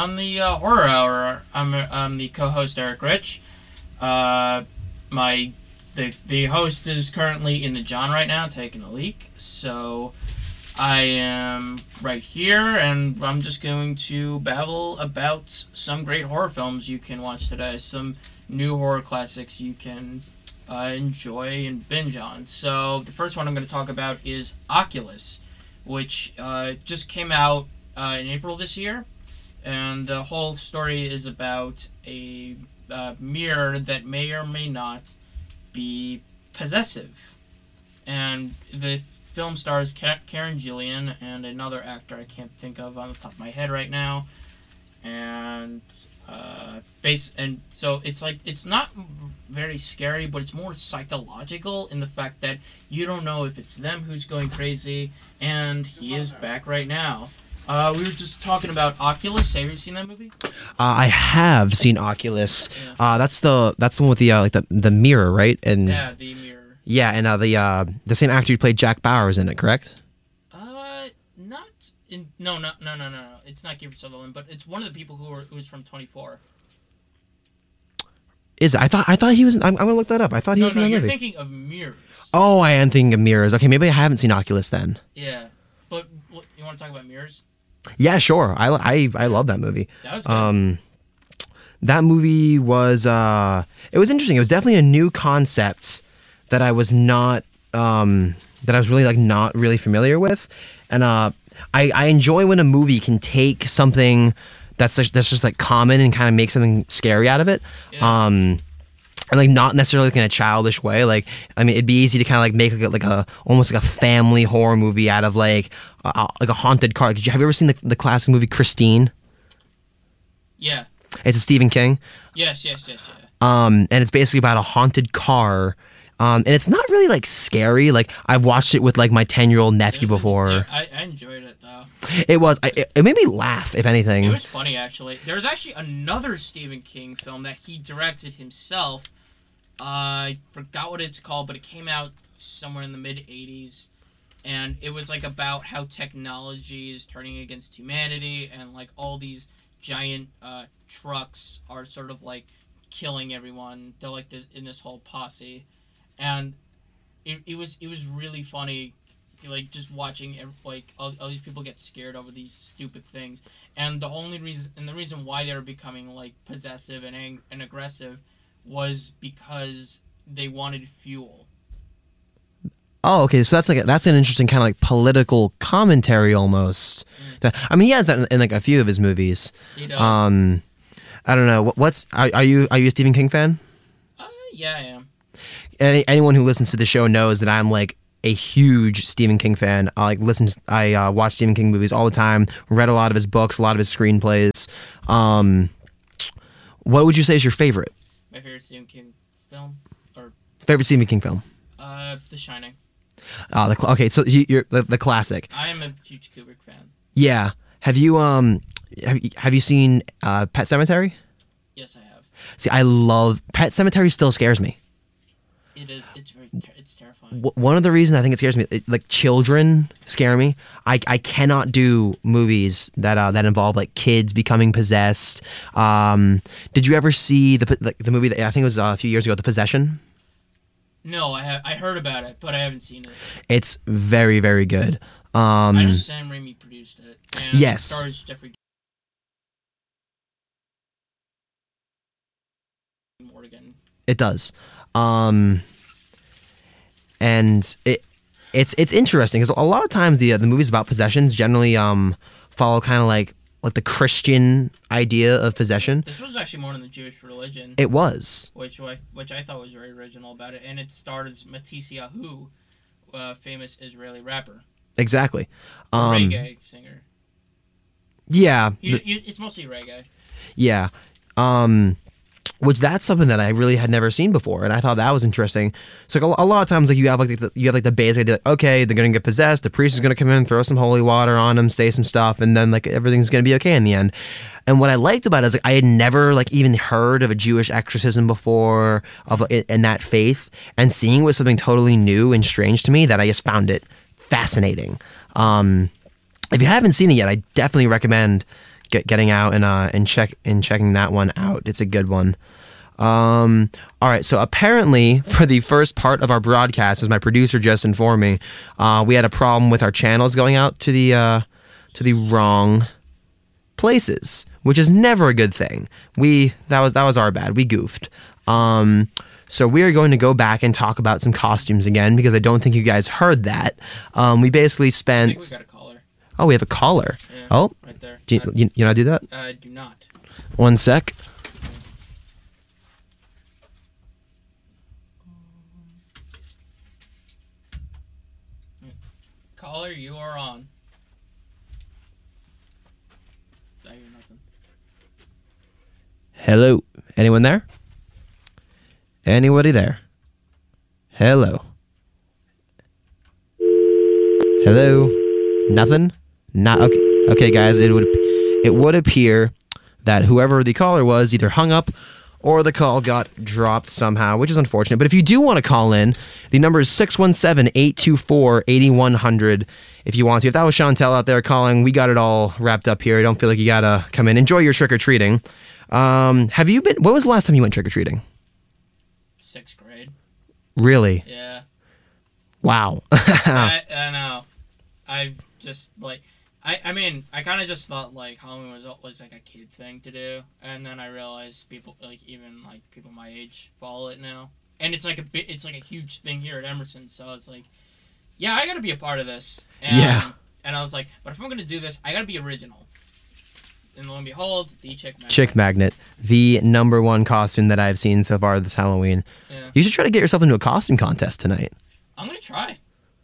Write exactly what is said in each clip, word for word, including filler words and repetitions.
on the uh, Horror Hour. I'm, I'm the co-host Eric Rich. Uh, my the the host is currently in the John right now, taking a leak. So I am right here, and I'm just going to babble about some great horror films you can watch today. Some new horror classics you can uh, enjoy and binge on. So the first one I'm going to talk about is Oculus, which uh, just came out uh, in April this year, and the whole story is about a uh, mirror that may or may not be possessive. And the film stars Ka- Karen Gillian and another actor I can't think of on the top of my head right now. And uh, base and so it's like it's not very scary, but it's more psychological in the fact that you don't know if it's them who's going crazy, and he is back right now. Uh, we were just talking about Oculus. Have you seen that movie? Uh, I have seen Oculus. Yeah. Uh, that's the that's the one with the uh, like the the mirror, right? And Yeah, the mirror. yeah, and uh, the uh, the same actor who played Jack Bauer is in it, correct? Uh, not in no no no no no no. It's not Kiefer Sutherland, but it's one of the people who were who was from twenty-four. Is it? I thought I thought he was. I'm, I'm gonna look that up. I thought he No was no, in that you're movie. thinking of Mirrors. Oh, I am thinking of Mirrors. Okay, maybe I haven't seen Oculus then. Yeah, but what, you want to talk about Mirrors? Yeah, sure. I I I love that movie. That was good. Um, that movie was uh, it was interesting. It was definitely a new concept that I was not um that I was really like not really familiar with, and uh, I I enjoy when a movie can take something that's just, that's just like common and kind of make something scary out of it. Yeah. Um. And like not necessarily like in a childish way. Like I mean, it'd be easy to kind of like make like a, like a almost like a family horror movie out of like uh, like a haunted car. Did you have you ever seen the, the classic movie Christine? Yeah. It's a Stephen King. Yes yes yes yeah. Um, and it's basically about a haunted car. Um, and it's not really like scary. Like I've watched it with like my ten year old nephew It was a- before. yeah, I, I enjoyed it though. It was. I, it, it made me laugh, if anything. It was funny, actually. There was actually another Stephen King film that he directed himself. Uh, I forgot what it's called, but it came out somewhere in the mid eighties. And it was, like, about how technology is turning against humanity, and, like, all these giant uh, trucks are sort of, like, killing everyone. They're, like, this, in this whole posse. And it, it was it was really funny, like just watching like all, all these people get scared over these stupid things, and the only reason and the reason why they were becoming like possessive and ang- and aggressive was because they wanted fuel. Oh, okay. So that's like a, that's an interesting kind of like political commentary almost. Mm. That, I mean, he has that in, in like a few of his movies. He does. Um, I don't know. What, what's are, are you are you a Stephen King fan? Uh, yeah, I am. Any, anyone who listens to the show knows that I'm like a huge Stephen King fan. I like listen. To, I uh, watch Stephen King movies all the time. Read a lot of his books, a lot of his screenplays. Um, what would you say is your favorite? My favorite Stephen King film, or Favorite Stephen King film? uh, The Shining. Uh, the, cl- okay, so you, you're the, the classic. I am a huge Kubrick fan. Yeah. Have you um have you, have you seen uh, Pet Sematary? Yes, I have. See, I love Pet Sematary. Still scares me. It is. It's very. Ter- it's terrifying. W- one of the reasons I think it scares me, it, like children scare me. I, I cannot do movies that uh, that involve like kids becoming possessed. Um, did you ever see the like, the movie that I think it was uh, a few years ago, The Possession? No, I have. I heard about it, but I haven't seen it. It's very very good. Um, I know Sam Raimi produced it. And Yes. It stars Jeffrey Morgan. It does. Um, and it it's it's interesting because a lot of times the uh, the movies about possessions generally um follow kind of like like the Christian idea of possession. This was actually more in the Jewish religion, It was. which I which I thought was very original about it, and it stars Matisse Yahu, a famous Israeli rapper, Exactly. a Um, reggae singer. Yeah. You, th- you, it's mostly reggae. yeah. Um, which that's something that I really had never seen before, and I thought that was interesting. So like, a, a lot of times, like you have like the, you have like the basic idea, like, okay, they're gonna get possessed. The priest is gonna come in, throw some holy water on them, say some stuff, and then like everything's gonna be okay in the end. And what I liked about it is like I had never like even heard of a Jewish exorcism before of like, in, in that faith, and seeing it was something totally new and strange to me that I just found it fascinating. Um, if you haven't seen it yet, I definitely recommend get, getting out and uh and check and checking that one out. It's a good one. Um, all right, so apparently for the first part of our broadcast, as my producer just informed me, uh, we had a problem with our channels going out to the uh, to the wrong places, which is never a good thing. We that was that was our bad. We goofed. Um, so we are going to go back and talk about some costumes again because I don't think you guys heard that. Um, we basically spent. I think we got a caller. Oh, we have a caller. Yeah, oh, right there. Do you, Uh, you, you know, do that. I do not. One sec. Caller, you are on. I hear nothing. Hello. Anyone there? Anybody there? Hello. Hello. Nothing? Not okay. Okay, guys. It would it would appear that whoever the caller was either hung up or the call got dropped somehow, which is unfortunate. But if you do want to call in, the number is six one seven, eight two four, eight one zero zero if you want to. If that was Chantel out there calling, we got it all wrapped up here. I don't feel like you got to come in. Enjoy your trick-or-treating. Um, have you been... When was the last time you went trick-or-treating? Sixth grade. Really? Yeah. Wow. I, I know. I've just, like... I, I mean, I kind of just thought, like, Halloween was, was, like, a kid thing to do. And then I realized people, like, even, like, people my age follow it now. And it's, like, a bit... It's, like, a huge thing here at Emerson. So it's, like... Yeah, I gotta be a part of this. And, Yeah. And I was like, but if I'm gonna do this, I gotta be original. And lo and behold, the Chick Magnet. Chick Magnet, the number one costume that I've seen so far this Halloween. Yeah. You should try to get yourself into a costume contest tonight. I'm gonna try.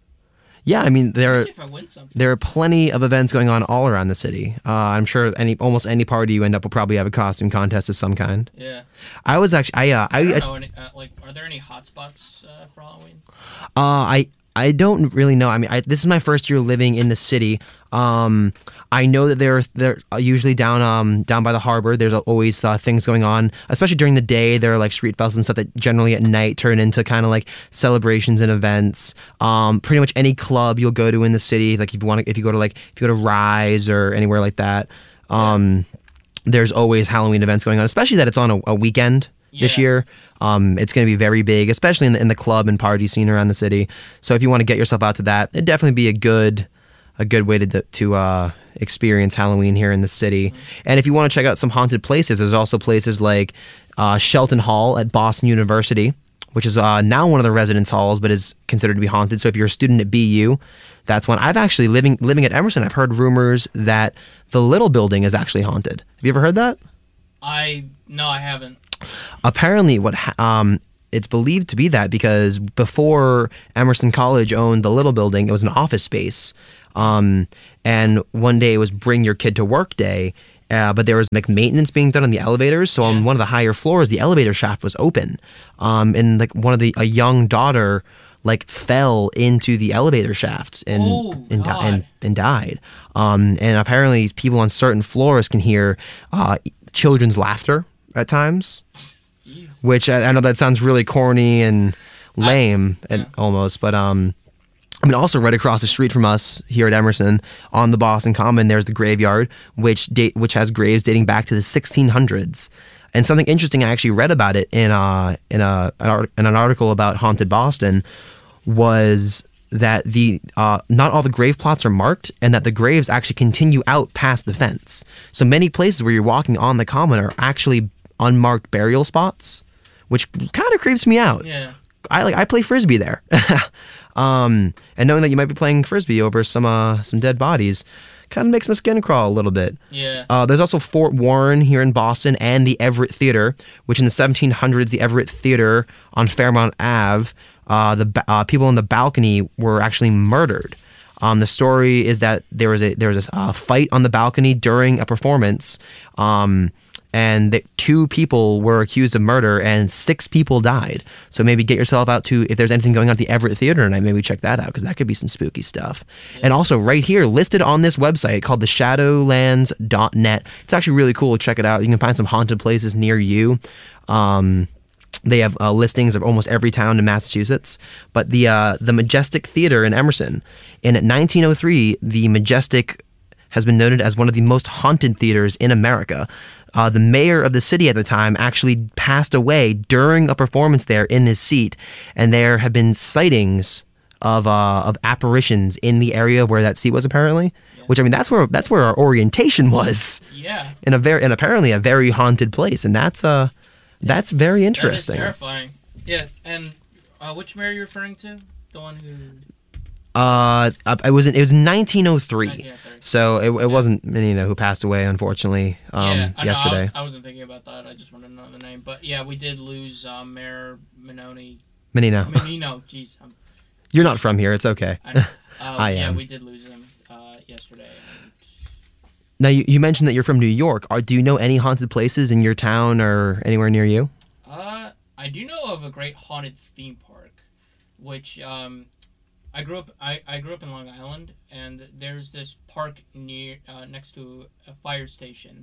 Yeah, I mean there Let's are see if I win something. there are plenty of events going on all around the city. Uh, I'm sure any almost any party you end up will probably have a costume contest of some kind. Yeah. I was actually I uh, I, I don't I know any, uh, like, are there any hotspots uh, for Halloween? Uh, I I don't really know. I mean, I, this is my first year living in the city. Um, I know that they're they're usually down um down by the harbor. There's always uh, things going on, especially during the day. There are like street festivals and stuff that generally at night turn into kind of like celebrations and events. Um, pretty much any club you'll go to in the city, like if you want to, if you go to like if you go to Rise or anywhere like that, um, there's always Halloween events going on. Especially that it's on a, a weekend. This Yeah. year, um, it's going to be very big, especially in the, in the club and party scene around the city. So if you want to get yourself out to that, it'd definitely be a good, a good way to to uh, experience Halloween here in the city. Mm-hmm. And if you want to check out some haunted places, there's also places like uh, Shelton Hall at Boston University, which is uh, now one of the residence halls, but is considered to be haunted. So if you're a student at B U, that's one. I've actually living living at Emerson. I've heard rumors that the Little Building is actually haunted. Have you ever heard that? I no, I haven't. Apparently, what ha- um, it's believed to be that because before Emerson College owned the Little Building, it was an office space, um, and one day it was Bring Your Kid to Work Day, uh, but there was like maintenance being done on the elevators. So on one of the higher floors, the elevator shaft was open, um, and like one of the a young daughter like fell into the elevator shaft and Oh, and, di- God. and and died. Um, and apparently, people on certain floors can hear uh, children's laughter at times. Jeez. Which I, I know that sounds really corny and lame and yeah. almost, but um, I mean, also right across the street from us here at Emerson on the Boston Common, there's the graveyard, which date which has graves dating back to the sixteen hundreds. And something interesting I actually read about it in uh in a an, art, in an article about haunted Boston was that the uh, not all the grave plots are marked, and that the graves actually continue out past the fence. So many places where you're walking on the common are actually unmarked burial spots, which kind of creeps me out. Yeah. I like I play frisbee there, um, and knowing that you might be playing frisbee over some uh, some dead bodies, kind of makes my skin crawl a little bit. Yeah. Uh, there's also Fort Warren here in Boston and the Everett Theater, which in the seventeen hundreds, the Everett Theater on Fairmount Ave, uh, the ba- uh, people on the balcony were actually murdered. Um, the story is that there was a there was a uh, fight on the balcony during a performance, um, and that two people were accused of murder and six people died. So maybe get yourself out to, if there's anything going on at the Everett Theater tonight, maybe check that out, because that could be some spooky stuff. Yeah. And also right here, listed on this website called the shadowlands dot net. It's actually really cool. Check it out. You can find some haunted places near you. Um, They have uh, listings of almost every town in Massachusetts. But the uh, the Majestic Theater in Emerson, in nineteen oh three, the Majestic has been noted as one of the most haunted theaters in America. Uh, the mayor of the city at the time actually passed away during a performance there in his seat, and there have been sightings of uh, of apparitions in the area where that seat was apparently. Yeah. Which I mean, that's where that's where our orientation was. Yeah. In a very and apparently a very haunted place, and that's uh that's It's- very interesting. That is terrifying. Yeah, and uh, which mayor are you referring to? The one who. Uh, I was in, it was nineteen oh three, nineteen oh three. so it, it wasn't you know who passed away unfortunately um, yeah, I know, yesterday. I, I wasn't thinking about that. I just wanted to know the name. But yeah, we did lose uh, Mayor Minoni. Menino, Menino, jeez. I'm, you're not from here. It's okay. I, know. Uh, I yeah, am. we did lose him uh, yesterday. And Now you, you mentioned that you're from New York. Are, do you know any haunted places in your town or anywhere near you? Uh, I do know of a great haunted theme park, which um, I grew up. I, I grew up in Long Island, and there's this park near uh, next to a fire station,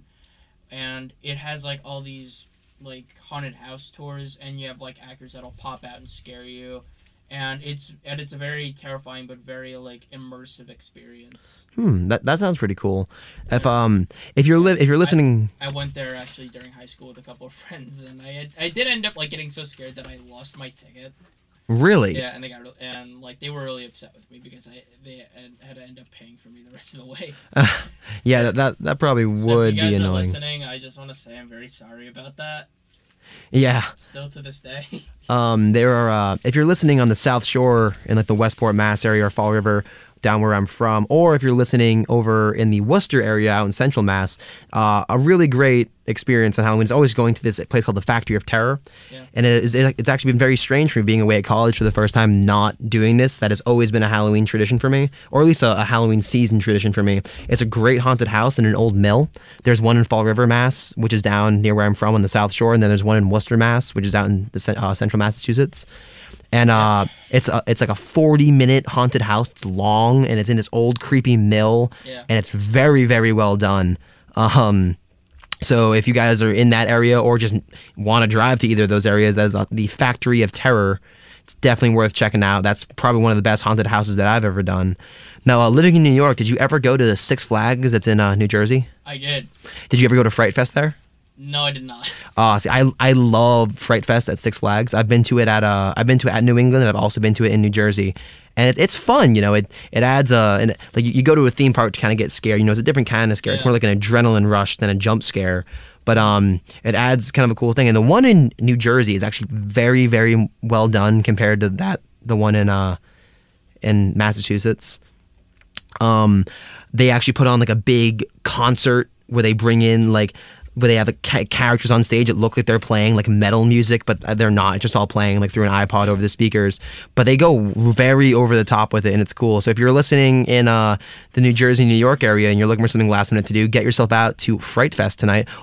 and it has like all these like haunted house tours, and you have like actors that'll pop out and scare you, and it's and it's a very terrifying but very like immersive experience. Hmm, that that sounds pretty cool. If um if you're li- if you're listening, I went there actually during high school with a couple of friends, and I had, I did end up like getting so scared that I lost my ticket. really? Yeah, and they got real, and like they were really upset with me because I they had, had to end up paying for me the rest of the way. Yeah, that, that that probably So would if you guys be are annoying. listening, I just want to say I'm very sorry about that. Yeah. Still to this day. Um, there are uh, if you're listening on the South Shore in like the Westport, Mass area or Fall River, down where I'm from, or if you're listening over in the Worcester area out in Central Mass, uh, a really great experience on Halloween is always going to this place called the Factory of Terror. Yeah. And it is, it's actually been very strange for me being away at college for the first time, not doing this. That has always been a Halloween tradition for me, or at least a, a Halloween season tradition for me. It's a great haunted house in an old mill. There's one in Fall River, Mass, which is down near where I'm from on the South Shore, and then there's one in Worcester, Mass, which is out in the cen- uh, Central Massachusetts. And uh, it's a, it's like a forty minute haunted house. It's long and it's in this old creepy mill, Yeah. and it's very very well done. Um, so if you guys are in that area or just want to drive to either of those areas, that's the, the Factory of Terror. It's definitely worth checking out. That's probably one of the best haunted houses that I've ever done. Now, uh, living in New York, did you ever go to the Six Flags that's in uh, New Jersey? I did. Did you ever go to Fright Fest there? No, I did not. Uh, see, I I love Fright Fest at Six Flags. I've been to it at uh I've been to it at New England, and I've also been to it in New Jersey, and it, it's fun. You know, it it adds uh and like you, you go to a theme park to kind of get scared. You know, it's a different kind of scare. It's Yeah. more like an adrenaline rush than a jump scare. But um, it adds kind of a cool thing. And the one in New Jersey is actually very very well done compared to that the one in uh in Massachusetts. Um, they actually put on like a big concert where they bring in like. Where they have like, ca- characters on stage that look like they're playing like metal music, but they're not. It's just all playing like through an iPod over the speakers. But they go very over the top with it, and it's cool. So if you're listening in uh, the New Jersey, New York area, and you're looking for something last minute to do, get yourself out to Fright Fest tonight.